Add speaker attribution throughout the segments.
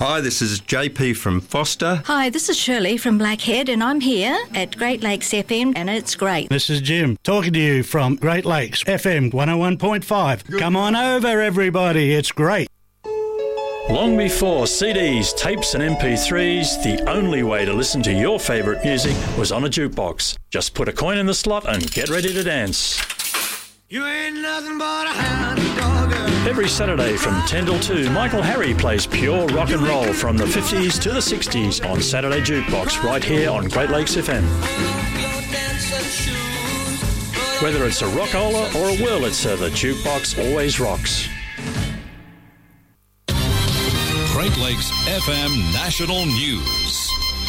Speaker 1: Hi, this is JP from Foster.
Speaker 2: Hi, this is Shirley from Blackhead, and I'm here at Great Lakes FM, and it's great.
Speaker 3: This is Jim talking to you from Great Lakes FM 101.5. Come on over, everybody. It's great.
Speaker 4: Long before CDs, tapes and MP3s, the only way to listen to your favourite music was on a jukebox. Just put a coin in the slot and get ready to dance.
Speaker 5: You ain't nothing but a hound dog.
Speaker 4: Every Saturday from 10 till 2, Michael Harry plays pure rock and roll from the 50s to the 60s on Saturday Jukebox right here on Great Lakes FM. Whether it's a rockola or a Wurlitzer, the jukebox always rocks.
Speaker 6: Great Lakes FM National News.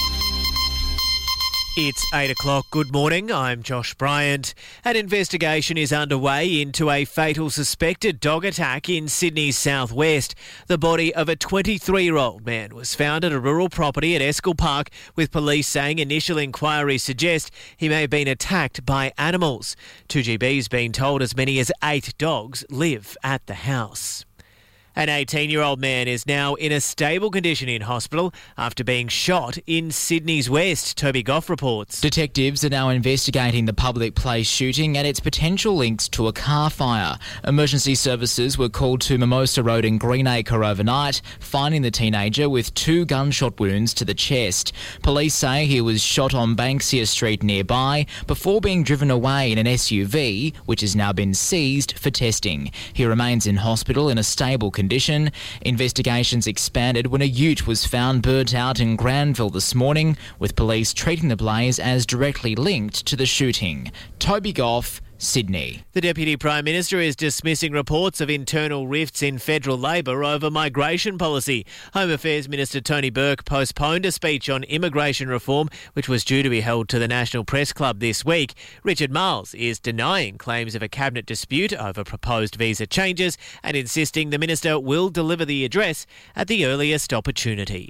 Speaker 7: It's 8 o'clock. Good morning. I'm Josh Bryant. An investigation is underway into a fatal suspected dog attack in Sydney's southwest. The body of a 23-year-old man was found at a rural property at Eskill Park, with police saying initial inquiries suggest he may have been attacked by animals. 2GB's been told as many as 8 dogs live at the house. An 18-year-old man is now in a stable condition in hospital after being shot in Sydney's west, Toby Goff reports.
Speaker 8: Detectives are now investigating the public place shooting and its potential links to a car fire. Emergency services were called to Mimosa Road in Greenacre overnight, finding the teenager with 2 gunshot wounds to the chest. Police say he was shot on Banksia Street nearby before being driven away in an SUV, which has now been seized for testing. He remains in hospital in a stable condition. Investigations expanded when a ute was found burnt out in Granville this morning, with police treating the blaze as directly linked to the shooting. Toby Goff, Sydney.
Speaker 7: The Deputy Prime Minister is dismissing reports of internal rifts in federal Labor over migration policy. Home Affairs Minister Tony Burke postponed a speech on immigration reform, which was due to be held to the National Press Club this week. Richard Marles is denying claims of a cabinet dispute over proposed visa changes and insisting the minister will deliver the address at the earliest opportunity.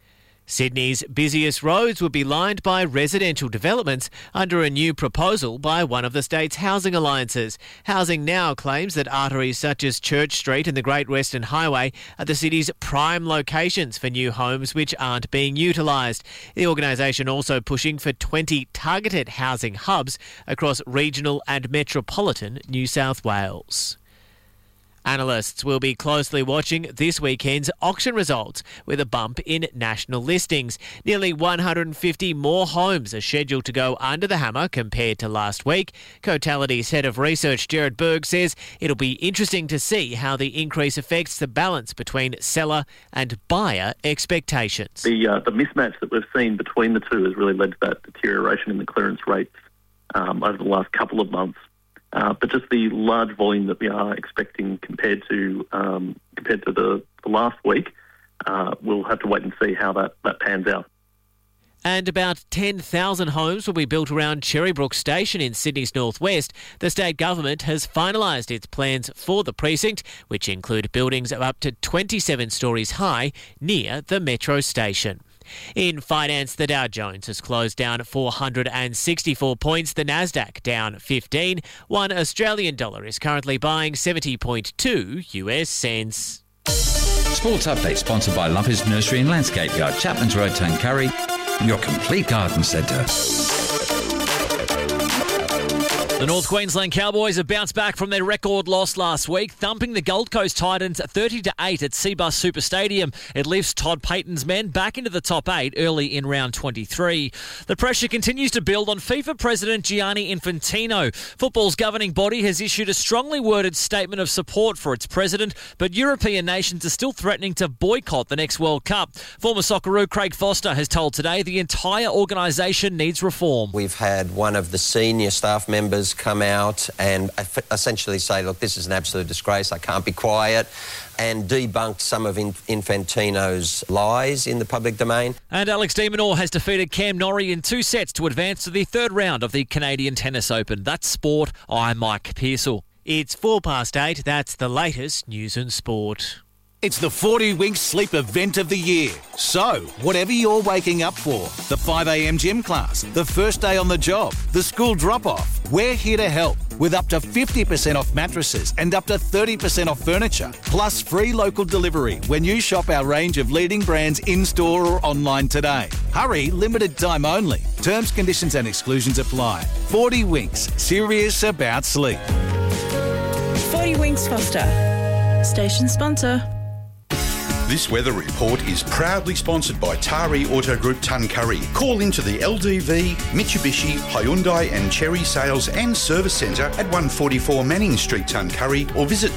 Speaker 7: Sydney's busiest roads would be lined by residential developments under a new proposal by one of the state's housing alliances. Housing Now claims that arteries such as Church Street and the Great Western Highway are the city's prime locations for new homes which aren't being utilised. The organisation also pushing for 20 targeted housing hubs across regional and metropolitan New South Wales. Analysts will be closely watching this weekend's auction results with a bump in national listings. Nearly 150 more homes are scheduled to go under the hammer compared to last week. Cotality's head of research, Gerard Berg, says it'll be interesting to see how the increase affects the balance between seller and buyer expectations.
Speaker 9: The mismatch that we've seen between the two has really led to that deterioration in the clearance rates over the last couple of months. But just the large volume that we are expecting compared to the last week, we'll have to wait and see how that pans out.
Speaker 7: And about 10,000 homes will be built around Cherrybrook Station in Sydney's northwest. The state government has finalised its plans for the precinct, which include buildings of up to 27 stories high near the metro station. In finance, the Dow Jones has closed down 464 points, the Nasdaq down 15. $1 Australian dollar is currently buying 70.2 US cents.
Speaker 10: Sports update sponsored by Lumpy's Nursery and Landscape Yard, Chapman's Road, Tuncurry, your complete garden centre.
Speaker 11: The North Queensland Cowboys have bounced back from their record loss last week, thumping the Gold Coast Titans 30-8 at Cbus Super Stadium. It lifts Todd Payton's men back into the top 8 early in round 23. The pressure continues to build on FIFA President Gianni Infantino. Football's governing body has issued a strongly worded statement of support for its president, but European nations are still threatening to boycott the next World Cup. Former Socceroo Craig Foster has told Today the entire organisation needs reform.
Speaker 12: We've had one of the senior staff members come out and essentially say, look, this is an absolute disgrace, I can't be quiet, and debunked some of Infantino's lies in the public domain.
Speaker 11: And Alex de Minaur has defeated Cam Norrie in 2 sets to advance to the third round of the Canadian Tennis Open. That's sport. I'm Mike Pearsall.
Speaker 7: It's 8:04. That's the latest news and sport.
Speaker 13: It's the 40 Winks Sleep event of the year. So, whatever you're waking up for, the 5 a.m. gym class, the first day on the job, the school drop-off, we're here to help. with up to 50% off mattresses and up to 30% off furniture, plus free local delivery when you shop our range of leading brands in-store or online today. Hurry, limited time only. Terms, conditions and exclusions apply. 40 Winks, serious about sleep.
Speaker 14: 40 Winks Foster, station sponsor.
Speaker 15: This weather report is proudly sponsored by Tari Auto Group Tuncurry. Call into the LDV, Mitsubishi, Hyundai and Cherry Sales and Service Centre at 144 Manning Street, Tuncurry, or visit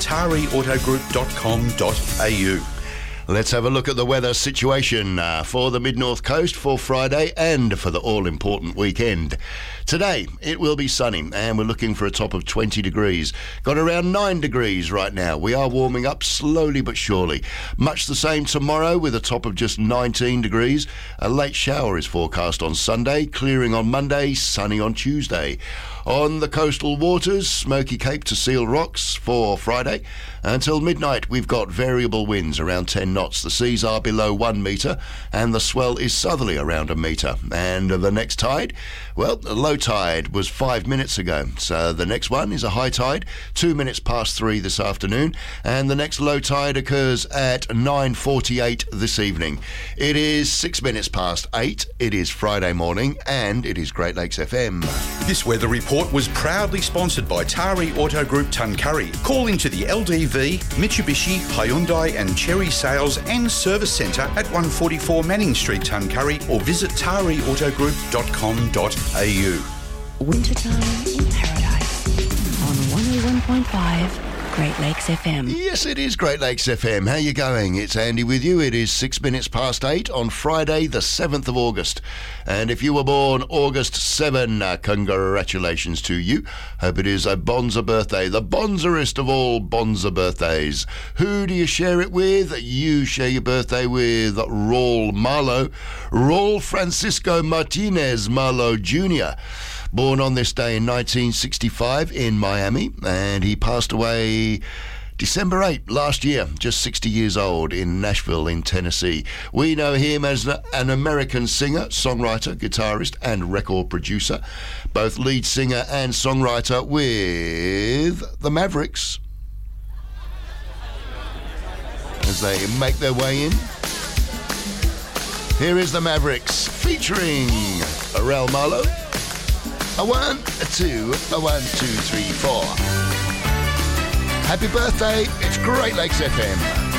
Speaker 15: tariautogroup.com.au.
Speaker 16: Let's have a look at the weather situation for the Mid-North Coast for Friday and for the all-important weekend. Today, it will be sunny and we're looking for a top of 20 degrees. Got around 9 degrees right now. We are warming up slowly but surely. Much the same tomorrow with a top of just 19 degrees. A late shower is forecast on Sunday, clearing on Monday, sunny on Tuesday. On the coastal waters, Smoky Cape to Seal Rocks for Friday. Until midnight, we've got variable winds around 10 knots. The seas are below 1 metre and the swell is southerly around 1 metre. And the next tide, well, the low tide was 5 minutes ago. So the next one is a high tide, 2 minutes past 3 this afternoon. And the next low tide occurs at 9:48 this evening. It is 6 minutes past 8. It is Friday morning and it is Great Lakes FM.
Speaker 15: This weather report was proudly sponsored by Tari Auto Group Tuncurry. Call into the LDV, Mitsubishi, Hyundai and Cherry Sales and Service Centre at 144 Manning Street, Tuncurry, or visit tariautogroup.com.au.
Speaker 14: Wintertime in Paradise on 101.5 Great Lakes FM.
Speaker 16: Yes, it is Great Lakes FM. How you going? It's Andy with you. It is 6 minutes past 8 on Friday, the 7th of August. And if you were born August 7, congratulations to you. Hope it is a Bonza birthday, the Bonzerest of all Bonza birthdays. Who do you share it with? You share your birthday with Raul Marlowe, Raul Francisco Martinez Marlowe Jr., born on this day in 1965 in Miami, and he passed away December 8 last year, just 60 years old, in Nashville in Tennessee. We know him as an American singer, songwriter, guitarist and record producer, both lead singer and songwriter with the Mavericks. As they make their way in, here is the Mavericks featuring Raul Marlowe. A 1, a 2, a 1, 2, 3, 4. Happy birthday, it's Great Lakes FM.